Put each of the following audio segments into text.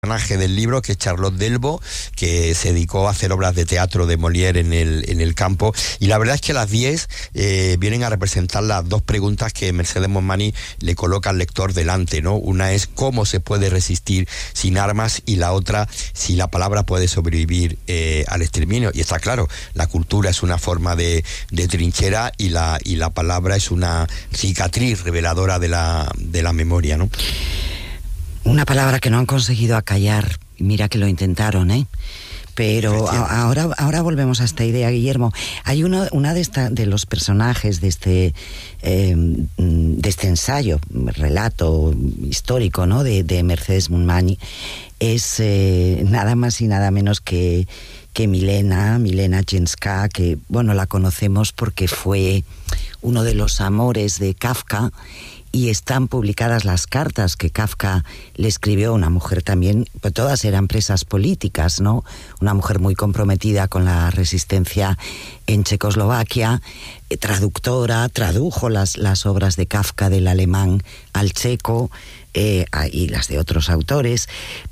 personaje del libro, que es Charlotte Delvaux, que se dedicó a hacer obras de teatro de Molière en el campo, y la verdad es que las 10 vienen a representar las dos preguntas que Mercedes Monmany le coloca al lector delante, ¿no? Una es cómo se puede resistir sin armas, y la otra, si la palabra puede sobrevivir al exterminio. Y está claro, la cultura es una forma de trinchera, y la palabra es una cicatriz reveladora de la memoria, ¿no? Una palabra que no han conseguido acallar. Mira que lo intentaron, ¿eh? Pero ahora volvemos a esta idea, Guillermo. Hay una de los personajes de este ensayo, relato histórico, ¿no? de Mercedes Monmany, es nada más y nada menos que Milena Jenska, que, bueno, la conocemos porque fue uno de los amores de Kafka, y están publicadas las cartas que Kafka le escribió a una mujer también, pues todas eran presas políticas, ¿no? Una mujer muy comprometida con la resistencia en Checoslovaquia, traductora, tradujo las obras de Kafka del alemán al checo, y las de otros autores,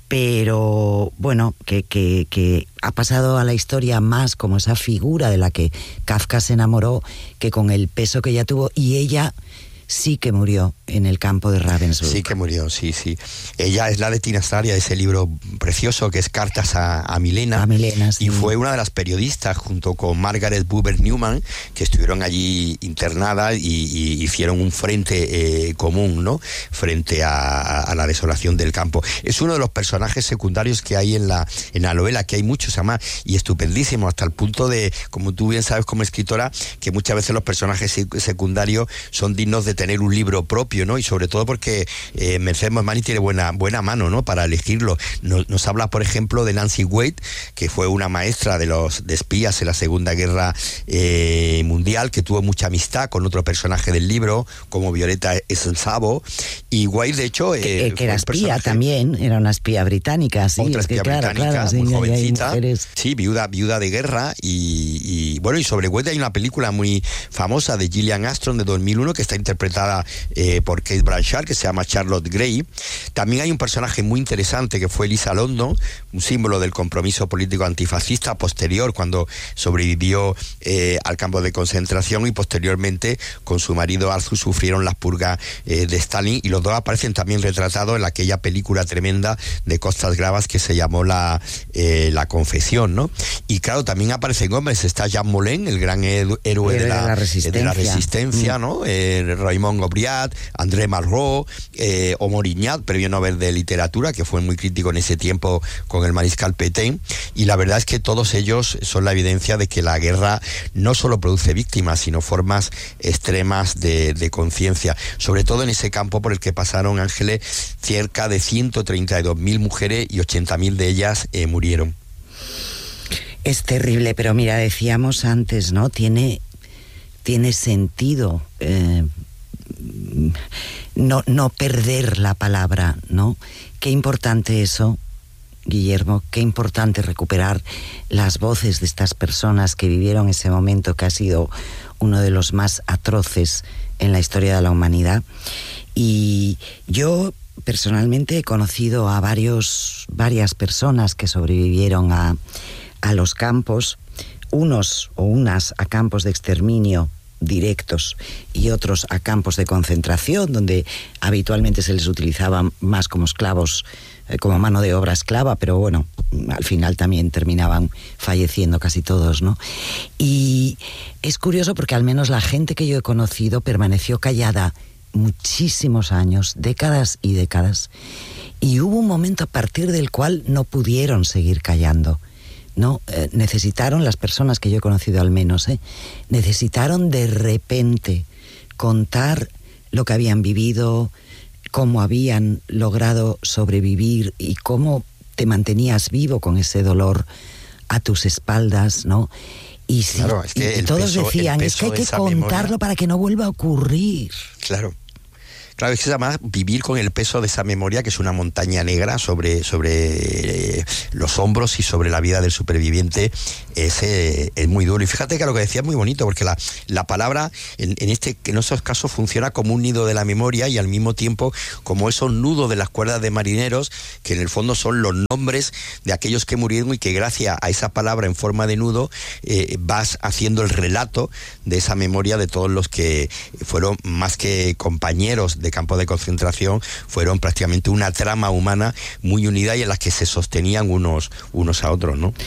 pero bueno, que ha pasado a la historia más como esa figura de la que Kafka se enamoró que con el peso que ella tuvo, y ella sí que murió en el campo de Ravensbrück. Sí que murió, sí. Ella es la destinataria de ese libro precioso que es Cartas a Milena. Sí. Y fue una de las periodistas, junto con Margaret Buber Newman, que estuvieron allí internadas y hicieron un frente común, ¿no? Frente a la desolación del campo. Es uno de los personajes secundarios que hay en la novela, que hay muchos además, y estupendísimos, hasta el punto de, como tú bien sabes como escritora, que muchas veces los personajes secundarios son dignos de tener un libro propio, ¿no? Y sobre todo porque Mercedes Monmany tiene buena mano, ¿no? Para elegirlo. Nos habla, por ejemplo, de Nancy Wade, que fue una maestra de espías en la Segunda Guerra Mundial, que tuvo mucha amistad con otro personaje del libro, como Violeta Savo. Y Wade, de hecho, que era espía también, era una espía británica, sí. Otra espía británica, muy jovencita. Sí, viuda de guerra. Y bueno, y sobre Wade hay una película muy famosa de Gillian Ashton de 2001 que está interpretada por Kate Blanchard, que se llama Charlotte Gray. También hay un personaje muy interesante que fue Lisa London, un símbolo del compromiso político antifascista posterior, cuando sobrevivió al campo de concentración, y posteriormente con su marido Arthur sufrieron las purgas de Stalin, y los dos aparecen también retratados en aquella película tremenda de Costas Gravas que se llamó La Confesión, ¿no? Y claro, también aparecen hombres, está Jean Moulin, el gran héroe de la resistencia, ¿no? Raymond Aubriat, André Malraux, o Morignat, premio Nobel de Literatura, que fue muy crítico en ese tiempo con el mariscal Pétain, y la verdad es que todos ellos son la evidencia de que la guerra no solo produce víctimas, sino formas extremas de conciencia, sobre todo en ese campo por el que pasaron, Ángeles, cerca de 132.000 mujeres, y 80.000 de ellas murieron. Es terrible, pero mira, decíamos antes, ¿no? Tiene sentido no perder la palabra, ¿no? Qué importante eso, Guillermo, qué importante recuperar las voces de estas personas que vivieron ese momento que ha sido uno de los más atroces en la historia de la humanidad. Y yo personalmente he conocido a varias personas que sobrevivieron a los campos, unos o unas a campos de exterminio directos y otros a campos de concentración, donde habitualmente se les utilizaba más como esclavos, como mano de obra esclava, pero bueno, al final también terminaban falleciendo casi todos, ¿no? Y es curioso porque al menos la gente que yo he conocido permaneció callada muchísimos años, décadas y décadas, y hubo un momento a partir del cual no pudieron seguir callando. No, necesitaron, las personas que yo he conocido al menos, necesitaron de repente contar lo que habían vivido, cómo habían logrado sobrevivir y cómo te mantenías vivo con ese dolor a tus espaldas, ¿no? Y sí, claro, es que todos decían, es que hay que contarlo memoria, para que no vuelva a ocurrir. Claro. Claro, es que además vivir con el peso de esa memoria, que es una montaña negra sobre los hombros y sobre la vida del superviviente, es muy duro. Y fíjate que lo que decía es muy bonito, porque la palabra en esos casos funciona como un nido de la memoria y al mismo tiempo como esos nudos de las cuerdas de marineros, que en el fondo son los nombres de aquellos que murieron y que gracias a esa palabra en forma de nudo vas haciendo el relato de esa memoria de todos los que fueron, más que compañeros de campo de concentración, fueron prácticamente una trama humana muy unida y en la que se sostenían unos a otros, ¿no?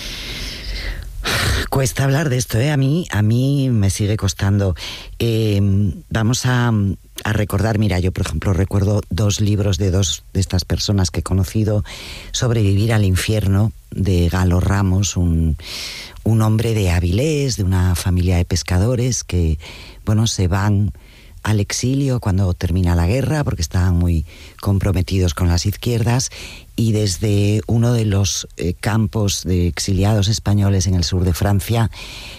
Cuesta hablar de esto, ¿eh? A mí me sigue costando. Vamos a recordar, mira, yo por ejemplo recuerdo 2 libros de 2 de estas personas que he conocido: Sobrevivir al infierno, de Galo Ramos, un hombre de Avilés, de una familia de pescadores que, bueno, se van al exilio cuando termina la guerra porque estaban muy comprometidos con las izquierdas, y desde uno de los campos de exiliados españoles en el sur de Francia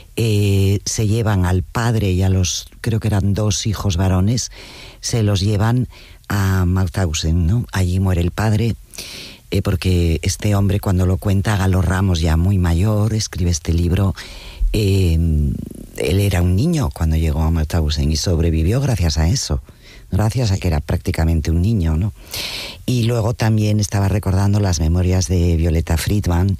se llevan al padre y a los, creo que eran 2 hijos varones, se los llevan a Mauthausen, ¿no? Allí muere el padre, porque este hombre, cuando lo cuenta, Galo Ramos, ya muy mayor, escribe este libro. Él era un niño cuando llegó a Mauthausen y sobrevivió gracias a eso, gracias a que era prácticamente un niño, ¿no? Y luego también estaba recordando las memorias de Violeta Friedman,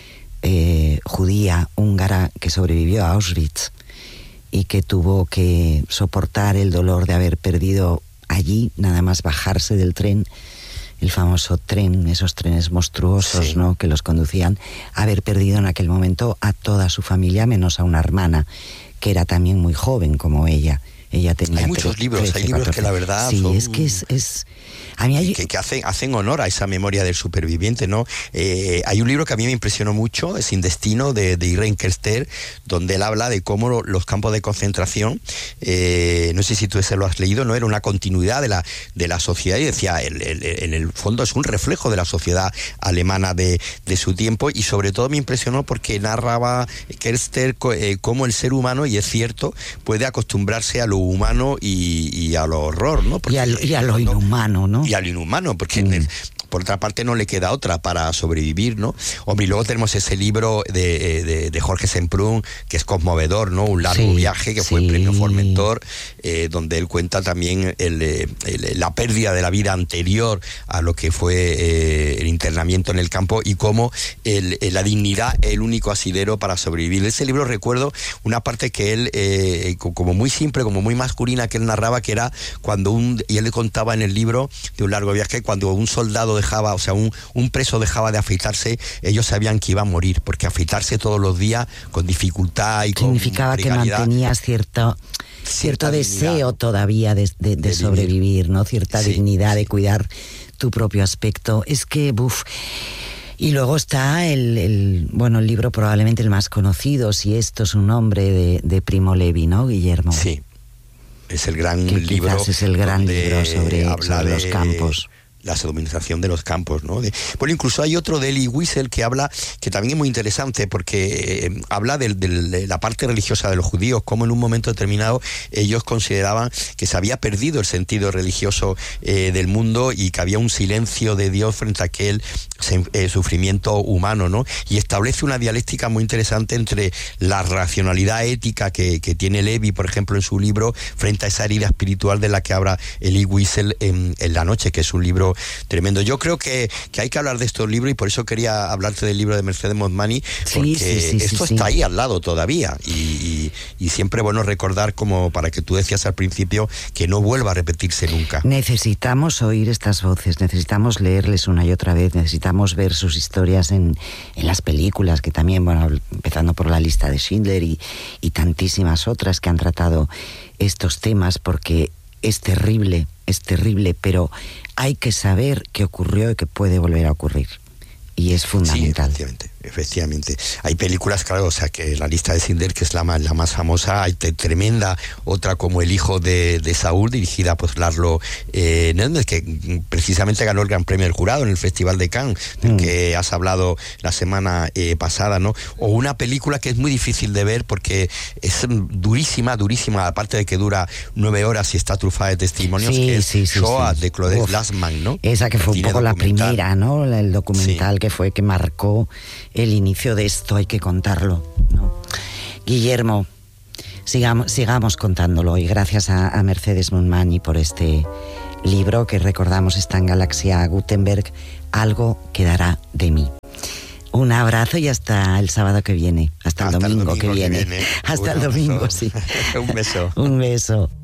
judía húngara que sobrevivió a Auschwitz y que tuvo que soportar el dolor de haber perdido allí, nada más bajarse del tren, el famoso tren, esos trenes monstruosos, sí, ¿no?, que los conducían, haber perdido en aquel momento a toda su familia, menos a una hermana, que era también muy joven como ella. Ella tenía... Hay muchos libros, 13, hay libros 14. Que la verdad... Sí, son... es que es... A mí hay... que hacen honor a esa memoria del superviviente, ¿no? Hay un libro que a mí me impresionó mucho, Sin Destino, de Irene Kerster, donde él habla de cómo los campos de concentración, no sé si tú ese lo has leído, ¿no? Era una continuidad de la sociedad, y decía, en el fondo es un reflejo de la sociedad alemana de su tiempo, y sobre todo me impresionó porque narraba Kerster cómo el ser humano, y es cierto, puede acostumbrarse a lo humano y a lo horror, ¿no? Porque, y a lo inhumano, ¿no? Y al inhumano, porque por otra parte no le queda otra para sobrevivir, ¿no? Hombre, y luego tenemos ese libro de Jorge Semprún, que es conmovedor, ¿no? Un largo viaje, que fue el premio Formentor, donde él cuenta también la pérdida de la vida anterior a lo que fue el internamiento en el campo, y cómo la dignidad es el único asidero para sobrevivir. Ese libro, recuerdo una parte que él, como muy simple, como muy masculina, que él narraba, que era cuando y él le contaba en el libro de un largo viaje, cuando un soldado dejaba, o sea, un preso dejaba de afeitarse, ellos sabían que iba a morir, porque afeitarse todos los días con dificultad y significaba con que mantenías cierto deseo todavía de sobrevivir, ¿no? Cierta dignidad de cuidar tu propio aspecto. Es que, Y luego está el libro probablemente el más conocido, Si esto es un hombre, de Primo Levi, ¿no, Guillermo? Sí, es el gran libro. Quizás es el gran libro sobre los campos. La sodomización de los campos, ¿no? Bueno, incluso hay otro de Elie Wiesel que habla, que también es muy interesante, porque habla de la parte religiosa de los judíos, cómo en un momento determinado ellos consideraban que se había perdido el sentido religioso del mundo, y que había un silencio de Dios frente a aquel sufrimiento humano, ¿no? Y establece una dialéctica muy interesante entre la racionalidad ética que tiene Levi, por ejemplo, en su libro, frente a esa herida espiritual de la que habla Elie Wiesel en La noche, que es un libro tremendo. Yo creo que hay que hablar de estos libros, y por eso quería hablarte del libro de Mercedes Montmany, porque esto está ahí al lado todavía, y siempre bueno recordar, como para que tú decías al principio, que no vuelva a repetirse nunca. Necesitamos oír estas voces, necesitamos leerles una y otra vez, necesitamos ver sus historias en las películas, que también, bueno, empezando por La lista de Schindler y tantísimas otras que han tratado estos temas, porque es terrible, pero hay que saber qué ocurrió y que puede volver a ocurrir. Y es fundamental. Sí, efectivamente. Hay películas, claro, o sea, que La lista de Schindler, que es la más famosa, hay tremenda, otra como El hijo de Saúl, dirigida por Laszlo Nemes, que precisamente ganó el Gran Premio del Jurado en el Festival de Cannes, del que has hablado la semana pasada, ¿no? O una película que es muy difícil de ver porque es durísima, aparte de que dura 9 horas y está trufada de testimonios, que es Shoah, de Claude Lanzmann, ¿no? Esa que fue un poco la primera, ¿no? El documental que marcó el inicio de esto, hay que contarlo, ¿no? Guillermo, sigamos contándolo, y gracias a Mercedes Montmany por este libro que recordamos está en Galaxia Gutenberg, Algo quedará de mí. Un abrazo y hasta el sábado que viene, hasta el domingo que viene. Hasta el domingo, sí. Un beso. Un beso.